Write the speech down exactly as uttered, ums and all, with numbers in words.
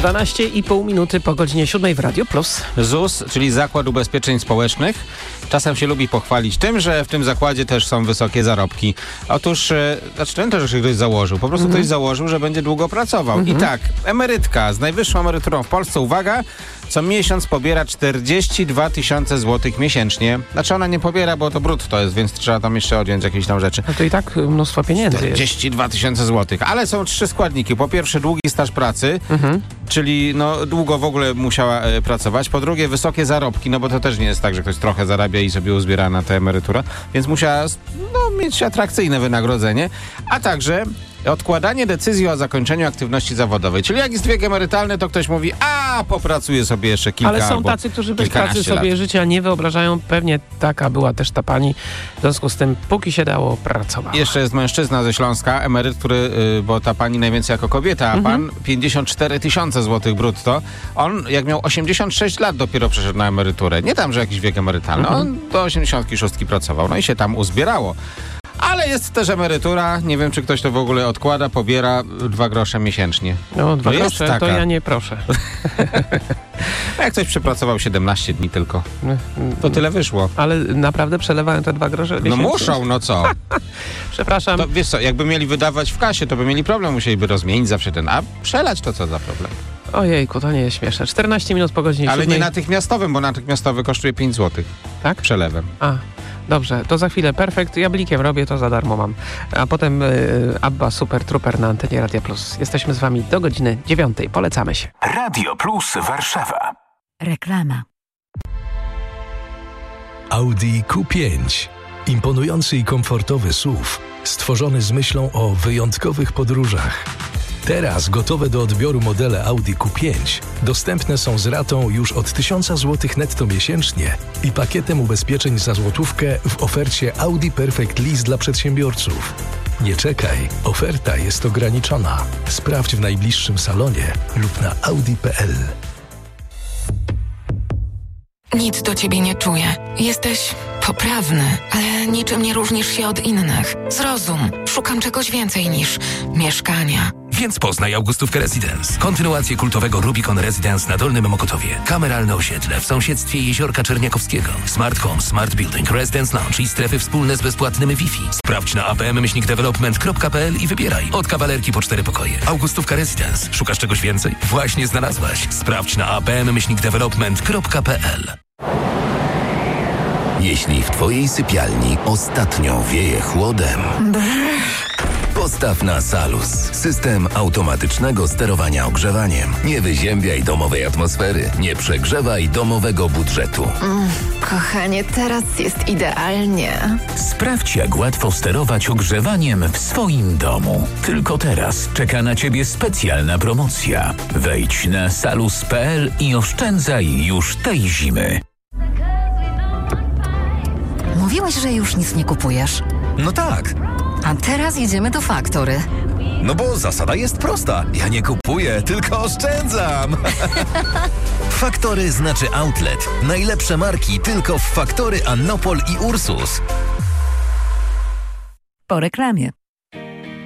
dwanaście i pół minuty po godzinie siódmej w Radio Plus. Z U S, czyli Zakład Ubezpieczeń Społecznych, czasem się lubi pochwalić tym, że w tym zakładzie też są wysokie zarobki. Otóż, e, znaczy to nie to, że ktoś założył, po prostu mm-hmm. ktoś założył, że będzie długo pracował. Mm-hmm. I tak, emerytka z najwyższą emeryturą w Polsce, uwaga, co miesiąc pobiera czterdzieści dwa tysiące złotych miesięcznie. Znaczy ona nie pobiera, bo to brutto jest, więc trzeba tam jeszcze odjąć jakieś tam rzeczy. No to i tak mnóstwo pieniędzy czterdzieści dwa tysiące złotych. Ale są trzy składniki. Po pierwsze długi staż pracy, mm-hmm. czyli no długo w ogóle musiała e, pracować. Po drugie wysokie zarobki, no bo to też nie jest tak, że ktoś trochę zarabia i sobie uzbiera na tę emeryturę, więc musiała no, mieć atrakcyjne wynagrodzenie. A także odkładanie decyzji o zakończeniu aktywności zawodowej. Czyli jak jest wiek emerytalny, to ktoś mówi, a popracuje sobie jeszcze kilka Ale są albo tacy, którzy bez pracy sobie lat. życia nie wyobrażają. Pewnie taka była też ta pani. W związku z tym, póki się dało, pracowała. Jeszcze jest mężczyzna ze Śląska, emeryt, który, yy, bo ta pani najwięcej jako kobieta, a mhm. pan pięćdziesiąt cztery tysiące złotych brutto. On, jak miał osiemdziesiąt sześć lat, dopiero przeszedł na emeryturę. Nie tam, że jakiś wiek emerytalny. Mhm. On do osiemdziesiątki szóstki pracował. No i się tam uzbierało. Ale jest też emerytura, nie wiem, czy ktoś to w ogóle odkłada, pobiera dwa grosze miesięcznie. No, dwa no grosze, to ja nie proszę. A jak ktoś przepracował siedemnaście dni tylko, to tyle wyszło. Ale naprawdę przelewałem te dwa grosze miesięcznie? No muszą, no co? Przepraszam. To wiesz co, jakby mieli wydawać w kasie, to by mieli problem, musieliby rozmienić zawsze ten, a przelać to co za problem? Ojejku, to nie jest śmieszne. czternaście minut po godzinie Ale siódmej. nie natychmiastowym, bo natychmiastowy kosztuje pięć złotych. Tak? Przelewem. A. Dobrze, to za chwilę perfekt. Ja blikiem robię, to za darmo mam. A potem y, Abba Super Trooper na antenie Radia Plus. Jesteśmy z wami do godziny dziewiątej. Polecamy się. Radio Plus Warszawa. Reklama. Audi Q pięć. Imponujący i komfortowy S U V, stworzony z myślą o wyjątkowych podróżach. Teraz gotowe do odbioru modele Audi Q pięć dostępne są z ratą już od tysiąc złotych netto miesięcznie i pakietem ubezpieczeń za złotówkę w ofercie Audi Perfect Lease dla przedsiębiorców. Nie czekaj, oferta jest ograniczona. Sprawdź w najbliższym salonie lub na audi kropka p l. Nic do ciebie nie czuję. Jesteś poprawny, ale niczym nie różnisz się od innych. Zrozum, szukam czegoś więcej niż mieszkania. Więc poznaj Augustówkę Residence. Kontynuację kultowego Rubicon Residence na Dolnym Mokotowie. Kameralne osiedle w sąsiedztwie Jeziorka Czerniakowskiego. Smart Home, Smart Building, Residence Lounge i strefy wspólne z bezpłatnym Wi-Fi. Sprawdź na a p m myślnik development kropka p l i wybieraj. Od kawalerki po cztery pokoje. Augustówka Residence. Szukasz czegoś więcej? Właśnie znalazłaś. Sprawdź na a p m myślnik development kropka p l. Jeśli w twojej sypialni ostatnio wieje chłodem, postaw na Salus. System automatycznego sterowania ogrzewaniem. Nie wyziębiaj domowej atmosfery. Nie przegrzewaj domowego budżetu. Mm, kochanie, teraz jest idealnie. Sprawdź, jak łatwo sterować ogrzewaniem w swoim domu. Tylko teraz czeka na ciebie specjalna promocja. Wejdź na salus kropka p l i oszczędzaj już tej zimy. Mówiłeś, że już nic nie kupujesz. No tak. A teraz idziemy do Faktory. No bo zasada jest prosta. Ja nie kupuję, tylko oszczędzam. Faktory znaczy outlet. Najlepsze marki tylko w Faktory, Annopol i Ursus. Po reklamie.